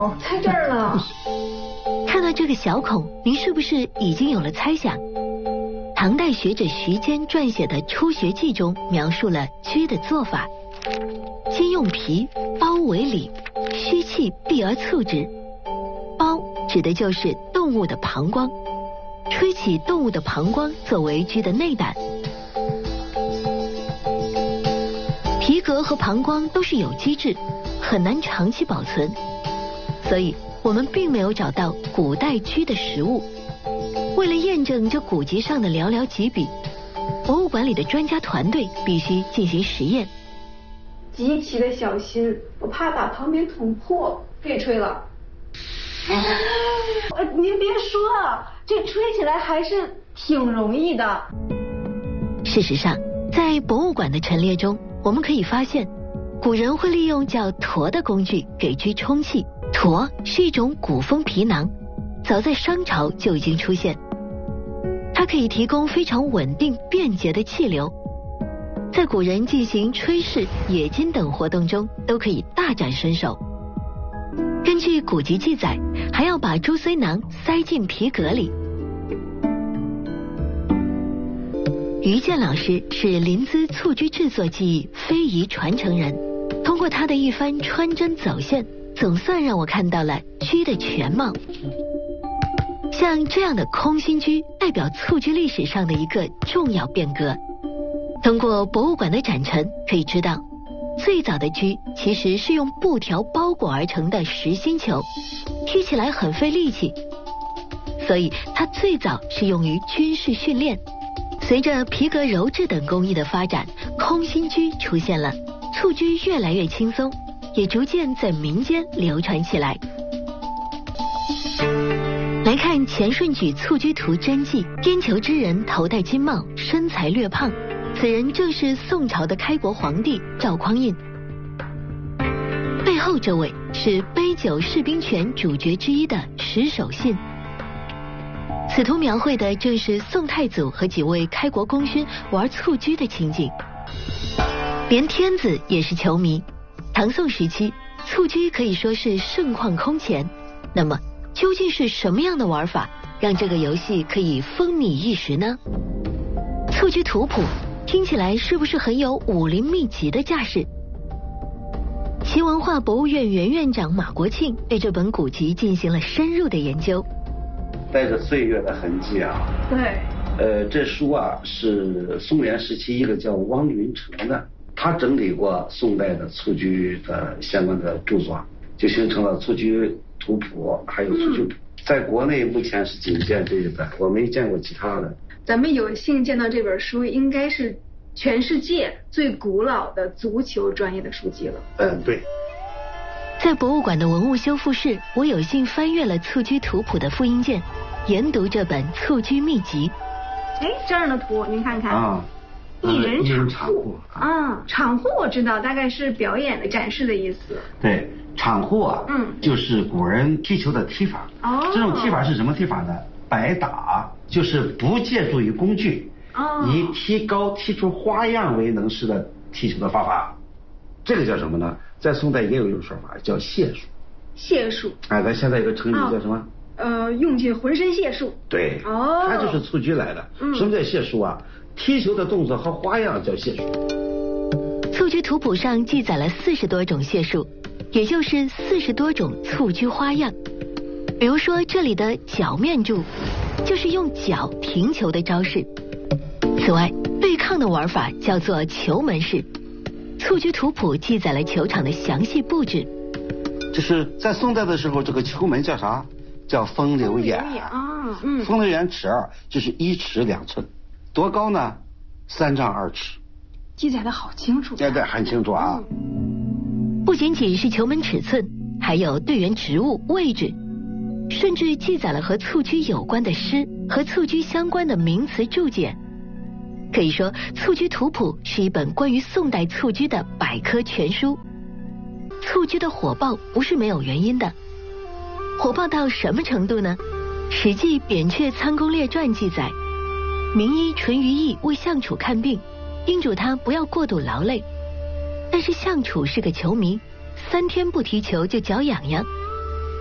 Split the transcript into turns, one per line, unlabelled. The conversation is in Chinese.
哦，猜这儿了。
看到这个小孔，您是不是已经有了猜想？唐代学者徐坚撰写的《初学记》中描述了居的做法：先用皮包为里，虚气闭而促之。包指的就是动物的膀胱，吹起动物的膀胱作为居的内胆。皮革和膀胱都是有机质，很难长期保存，所以我们并没有找到古代居的实物。为了验证这古籍上的寥寥几笔，博物馆里的专家团队必须进行实验，
极其的小心，我怕把旁边捅破。可以吹了。您别说啊，这吹起来还是挺容易的。
事实上，在博物馆的陈列中，我们可以发现，古人会利用叫橐的工具给居充气。橐是一种鼓风皮囊，早在商朝就已经出现。它可以提供非常稳定便捷的气流，在古人进行炊事、冶金等活动中都可以大展身手。根据古籍记载，还要把猪髓囊塞进皮革里。于健老师是临淄蹴鞠制作技艺非遗传承人，通过他的一番穿针走线，总算让我看到了鞠的全貌。像这样的空心鞠代表蹴鞠历史上的一个重要变革。通过博物馆的展陈可以知道，最早的鞠其实是用布条包裹而成的实心球，踢起来很费力气，所以它最早是用于军事训练。随着皮革鞣制等工艺的发展，空心鞠出现了，蹴鞠越来越轻松，也逐渐在民间流传起来。来看钱顺举蹴鞠图真迹，颠裘之人头戴金帽，身材略胖，此人正是宋朝的开国皇帝赵匡胤。背后这位是杯酒释兵权主角之一的石守信。此图描绘的正是宋太祖和几位开国功勋玩蹴鞠的情景。连天子也是球迷，唐宋时期蹴鞠可以说是盛况空前。那么究竟是什么样的玩法让这个游戏可以风靡一时呢？蹴鞠图谱听起来是不是很有武林秘籍的架势？齐文化博物院原院长马国庆对这本古籍进行了深入的研究。
带着岁月的痕迹啊。
对。
这书啊是宋元时期一个叫汪云成的，他整理过宋代的蹴鞠的相关的著作，就形成了蹴鞠图谱，还有蹴鞠谱。在国内目前是仅见这一本，我没见过其他的。
咱们有幸见到这本书，应该是全世界最古老的足球专业的书籍了。
对。
在博物馆的文物修复室，我有幸翻阅了蹴鞠图谱的复印件，研读这本蹴鞠秘籍。
这样的图您看看啊，一人场户啊，场户我知道，大概是表演的展示的意思。
对，场户啊，就是古人踢球的踢法。哦，这种踢法是什么踢法呢？摆打，就是不借助于工具，以踢高踢出花样为能事的踢球的方法。这个叫什么呢？在宋代也有一种说法叫解数。
解数。
咱现在有个成语叫什么？
用尽浑身解数。
对。它就是蹴鞠来的。什么叫解数啊？踢球的动作和花样叫解数。
蹴鞠图谱上记载了40多种解数，也就是40多种蹴鞠花样。比如说这里的脚面柱，就是用脚停球的招式。此外，对抗的玩法叫做球门式。蹴鞠图谱记载了球场的详细布置。
就是在宋代的时候，这个球门叫啥？叫风流眼。风流眼尺2，就是1尺2寸。多高呢？3丈2尺。
记载的好清楚。
对，很清楚啊。
不仅仅是球门尺寸，还有队员职务、位置，甚至记载了和蹴鞠有关的诗和蹴鞠相关的名词注解。可以说，蹴鞠图谱是一本关于宋代蹴鞠的百科全书。蹴鞠的火爆不是没有原因的，火爆到什么程度呢？《史记·扁鹊参公列传》记载，名医淳于意为相楚看病，叮嘱他不要过度劳累。但是相楚是个球迷，3天不踢球就脚痒痒，